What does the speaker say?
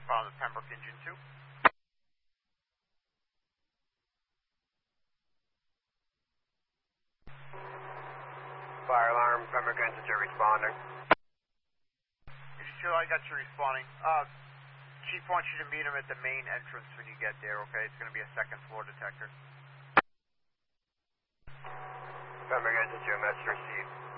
From the Pembroke Engine 2. Fire alarm, Pembroke Engine 2 responding. Sure, I got you responding. Chief wants you to meet him at the main entrance when you get there, okay? It's going to be a second floor detector. Pembroke Engine 2, message received.